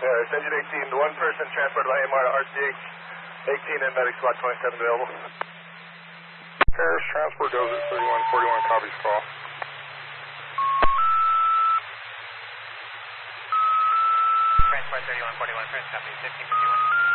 Engine 18, one person transported by AMR to RCH 18 and medic squad 27 available. Paris transport goes at 3141, copies call. Transport 3141, Paris copy 1551.